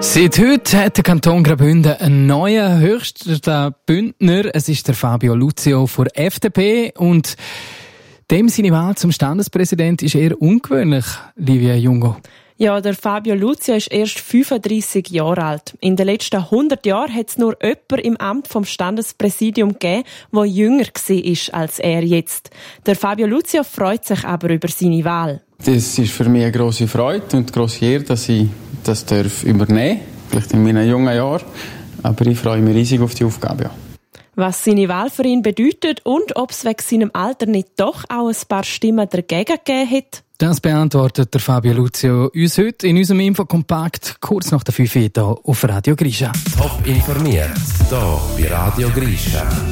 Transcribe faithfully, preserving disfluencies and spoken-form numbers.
Seit heute hat der Kanton Graubünden einen neuen höchsten Bündner. Es ist der Fabio Luzio von der F D P und dem seine Wahl zum Standespräsident ist eher ungewöhnlich, Livia Jungo. Ja, der Fabio Luzio ist erst fünfunddreissig Jahre alt. In den letzten hundert Jahren hat es nur jemanden im Amt vom Standespräsidium gegeben, der jünger war als er jetzt. Der Fabio Luzio freut sich aber über seine Wahl. Das ist für mich eine grosse Freude und eine grosse Ehre, dass ich das darf übernehmen darf, vielleicht in meinen jungen Jahren. Aber ich freue mich riesig auf die Aufgabe. Ja. Was seine Wahl für ihn bedeutet und ob es wegen seinem Alter nicht doch auch ein paar Stimmen dagegen gegeben hat? Das beantwortet der Fabio Luzio uns heute in unserem Infokompakt kurz nach der fünf Uhr hier auf Radio Grisha. Top informiert, hier bei Radio Grisha.